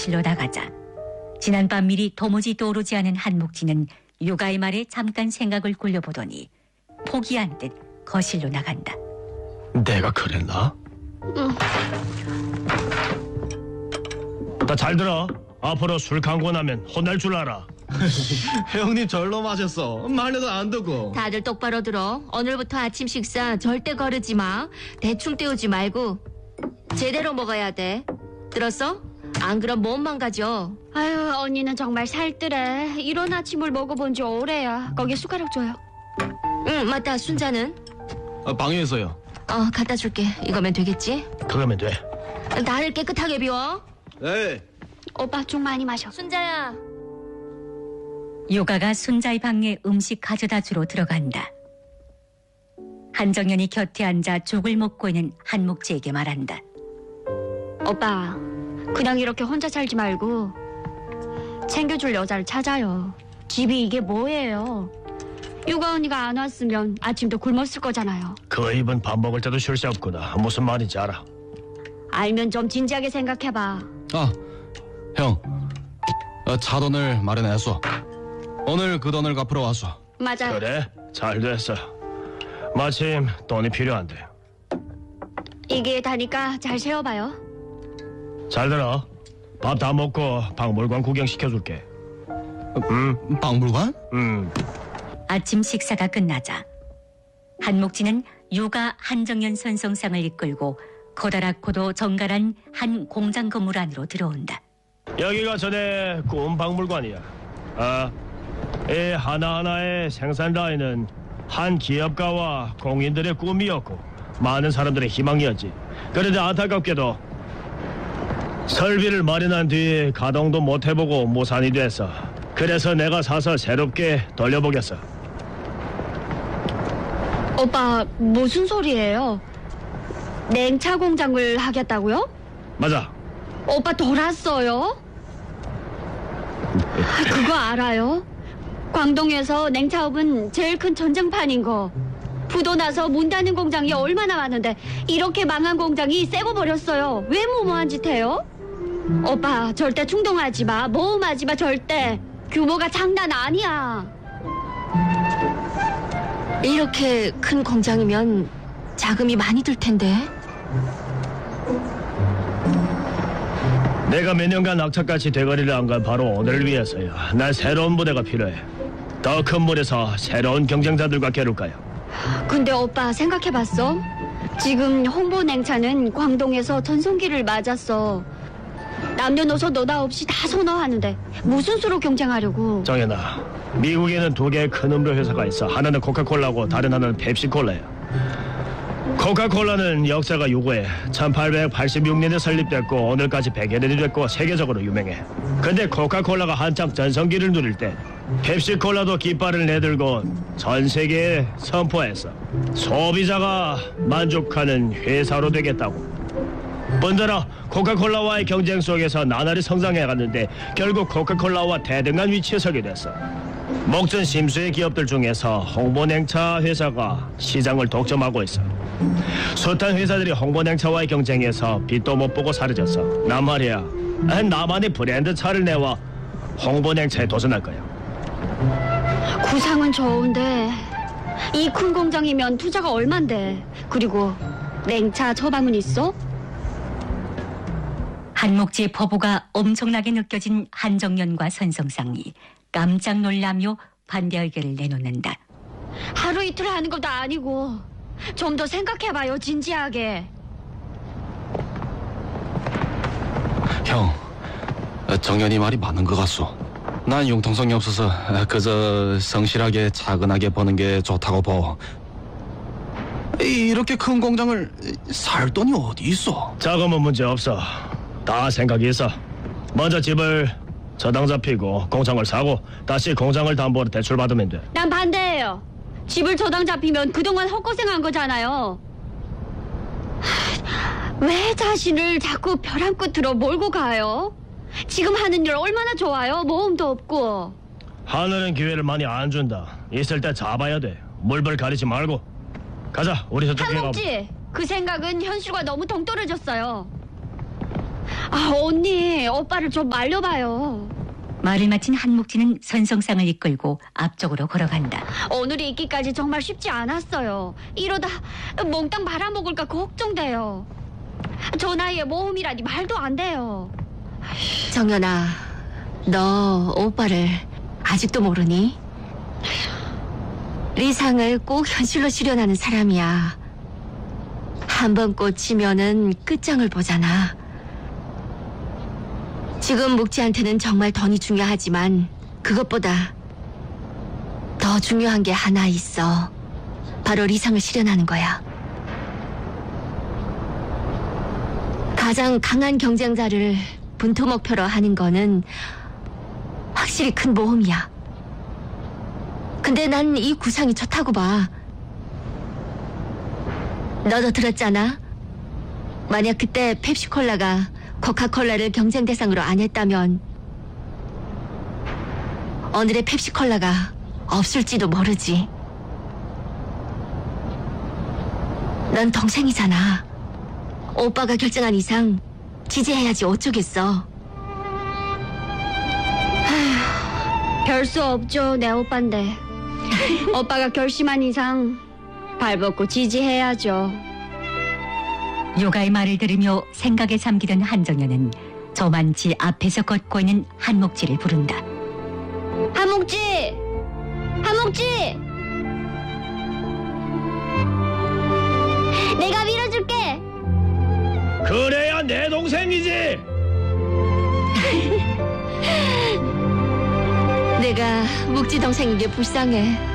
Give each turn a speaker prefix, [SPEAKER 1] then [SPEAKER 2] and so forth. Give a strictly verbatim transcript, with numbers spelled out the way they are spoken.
[SPEAKER 1] 거실로 나가자 지난밤 일이 도무지 떠오르지 않은 한묵지는 유가의 말에 잠깐 생각을 굴려보더니 포기한 듯 거실로 나간다.
[SPEAKER 2] 내가 그랬나?
[SPEAKER 3] 응.
[SPEAKER 2] 나 잘 들어. 앞으로 술 강고 나면 혼날 줄 알아.
[SPEAKER 4] 형님 절로 마셨어. 말려도 안 듣고.
[SPEAKER 3] 다들 똑바로 들어. 오늘부터 아침 식사 절대 거르지 마. 대충 때우지 말고 제대로 먹어야 돼. 들었어? 안 그럼 몸 망가져.
[SPEAKER 5] 아유, 언니는 정말 살뜰해. 이런 아침을 먹어본 지 오래야. 거기 숟가락 줘요.
[SPEAKER 3] 응, 맞다. 순자는?
[SPEAKER 4] 아, 방에서요.
[SPEAKER 3] 어, 갖다 줄게. 이거면 되겠지?
[SPEAKER 2] 그거면 돼.
[SPEAKER 3] 나를 깨끗하게 비워.
[SPEAKER 4] 에이.
[SPEAKER 5] 오빠 좀 많이 마셔.
[SPEAKER 3] 순자야.
[SPEAKER 1] 유가가 순자의 방에 음식 가져다 주러 들어간다. 한정연이 곁에 앉아 죽을 먹고 있는 한묵지에게 말한다.
[SPEAKER 5] 오빠, 그냥 이렇게 혼자 살지 말고 챙겨줄 여자를 찾아요. 집이 이게 뭐예요? 유가 언니가 안 왔으면 아침도 굶었을 거잖아요.
[SPEAKER 2] 그 입은 밥 먹을 때도 쉴 새 없구나. 무슨 말인지 알아.
[SPEAKER 5] 알면 좀 진지하게 생각해봐.
[SPEAKER 4] 아, 형. 어, 차돈을 마련했어. 오늘 그 돈을 갚으러 왔어.
[SPEAKER 5] 맞아요.
[SPEAKER 2] 그래? 잘 됐어. 마침 돈이 필요한데.
[SPEAKER 5] 이게 다니까 잘 세워봐요.
[SPEAKER 2] 잘 들어. 밥 다 먹고 박물관 구경시켜줄게. 음,
[SPEAKER 4] 박물관?
[SPEAKER 2] 음.
[SPEAKER 1] 아침 식사가 끝나자 한묵지는 유가 한정연 선성상을 이끌고 커다랗고도 정갈한 한 공장 건물 안으로 들어온다.
[SPEAKER 2] 여기가 전에 꿈 박물관이야. 아, 이 하나하나의 생산 라인은 한 기업가와 공인들의 꿈이었고 많은 사람들의 희망이었지. 그런데 안타깝게도 설비를 마련한 뒤에 가동도 못 해보고 무산이 됐어. 그래서 내가 사서 새롭게 돌려보겠어.
[SPEAKER 5] 오빠, 무슨 소리예요? 냉차 공장을 하겠다고요?
[SPEAKER 2] 맞아.
[SPEAKER 5] 오빠 돌았어요? 그거 알아요? 광동에서 냉차업은 제일 큰 전쟁판인 거. 부도 나서 문 닫는 공장이 얼마나 많은데 이렇게 망한 공장이 새고 버렸어요. 왜 무모한 짓 해요? 오빠, 절대 충동하지 마. 모험하지 마, 절대. 규모가 장난 아니야.
[SPEAKER 3] 이렇게 큰 공장이면 자금이 많이 들 텐데.
[SPEAKER 2] 내가 몇 년간 악착같이 대가리를 안 간 바로 오늘을 위해서야. 난 새로운 부대가 필요해. 더 큰 물에서 새로운 경쟁자들과 겨룰까요?
[SPEAKER 5] 근데 오빠 생각해봤어? 지금 홍보 냉차는 광동에서 전성기를 맞았어. 남녀노소 너나 없이 다 선호하는데 무슨 수로 경쟁하려고?
[SPEAKER 2] 정연아, 미국에는 두 개의 큰 음료 회사가 있어. 하나는 코카콜라고 다른 하나는 펩시콜라야. 코카콜라는 역사가 유구해. 천팔백팔십육 년에 설립됐고 오늘까지 백여 년이 됐고 세계적으로 유명해. 근데 코카콜라가 한창 전성기를 누릴 때 펩시콜라도 깃발을 내들고 전 세계에 선포했어. 소비자가 만족하는 회사로 되겠다고. 번더러 코카콜라와의 경쟁 속에서 나날이 성장해갔는데 결국 코카콜라와 대등한 위치에 서게 됐어. 목전 심수의 기업들 중에서 홍보냉차 회사가 시장을 독점하고 있어. 숱한 회사들이 홍보냉차와의 경쟁에서 빛도 못 보고 사라졌어. 난 말이야, 나만의 브랜드 차를 내와 홍보냉차에 도전할 거야.
[SPEAKER 5] 구상은 좋은데 이 큰 공장이면 투자가 얼만데. 그리고 냉차 처방은 있어?
[SPEAKER 1] 한묵지의 포부가 엄청나게 느껴진 한정연과 선성상이 깜짝 놀라며 반대 의견을 내놓는다.
[SPEAKER 5] 하루 이틀 하는 것도 아니고 좀 더 생각해봐요, 진지하게.
[SPEAKER 4] 형, 정연이 말이 맞는 것 같소. 난 융통성이 없어서 그저 성실하게 차근하게 버는 게 좋다고 보. 이렇게 큰 공장을 살 돈이 어디 있어?
[SPEAKER 2] 자금은 문제 없어. 다 생각이 있어. 먼저 집을 저당 잡히고 공장을 사고 다시 공장을 담보로 대출받으면 돼.
[SPEAKER 5] 난 반대해요. 집을 저당 잡히면 그동안 헛고생한 거잖아요. 왜 자신을 자꾸 벼랑 끝으로 몰고 가요? 지금 하는 일 얼마나 좋아요. 모험도 없고.
[SPEAKER 2] 하늘은 기회를 많이 안 준다. 있을 때 잡아야 돼. 물불 가리지 말고. 가자, 우리 저쪽에 가.
[SPEAKER 5] 한묵지, 그 생각은 현실과 너무 동떨어졌어요. 아, 언니, 오빠를 좀 말려봐요.
[SPEAKER 1] 말을 마친 한묵지는 선성상을 이끌고 앞쪽으로 걸어간다.
[SPEAKER 5] 오늘이 있기까지 정말 쉽지 않았어요. 이러다 몽땅 말아먹을까 걱정돼요. 저 나이에 모험이라니 말도 안 돼요.
[SPEAKER 3] 정연아, 너 오빠를 아직도 모르니? 리상을 꼭 현실로 실현하는 사람이야. 한 번 꽂히면은 끝장을 보잖아. 지금 묵지한테는 정말 돈이 중요하지만 그것보다 더 중요한 게 하나 있어. 바로 리상을 실현하는 거야. 가장 강한 경쟁자를 분토 목표로 하는 거는 확실히 큰 모험이야. 근데 난 이 구상이 좋다고 봐. 너도 들었잖아? 만약 그때 펩시콜라가 코카콜라를 경쟁 대상으로 안 했다면 오늘의 펩시콜라가 없을지도 모르지. 넌 동생이잖아. 오빠가 결정한 이상 지지해야지 어쩌겠어.
[SPEAKER 5] 별 수 없죠, 내 오빠인데. 오빠가 결심한 이상 발벗고 지지해야죠.
[SPEAKER 1] 요가의 말을 들으며 생각에 잠기던 한정연은 저만치 앞에서 걷고 있는 한묵지를 부른다.
[SPEAKER 5] 한묵지! 한묵지! 내가 밀어줄게!
[SPEAKER 2] 그래야 내 동생이지.
[SPEAKER 3] 내가 묵지 동생인 게 불쌍해.